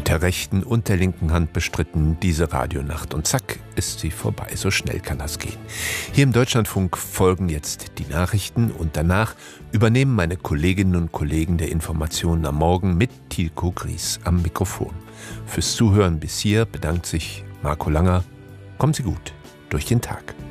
der rechten und der linken Hand bestritten, diese Radionacht. Und zack, ist sie vorbei. So schnell kann das gehen. Hier im Deutschlandfunk folgen jetzt die Nachrichten und danach übernehmen meine Kolleginnen und Kollegen der Informationen am Morgen mit Tilko Gries am Mikrofon. Fürs Zuhören bis hier bedankt sich Marco Langer. Kommen Sie gut durch den Tag.